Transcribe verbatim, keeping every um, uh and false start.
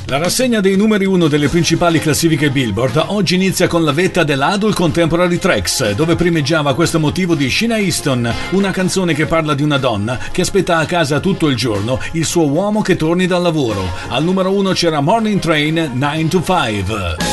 La rassegna dei numeri uno delle principali classifiche Billboard oggi inizia con la vetta dell'Adult Contemporary Tracks, dove primeggiava questo motivo di Sheena Easton, una canzone che parla di una donna che aspetta a casa tutto il giorno il suo uomo che torni dal lavoro. Al numero uno c'era Morning Train nine to five.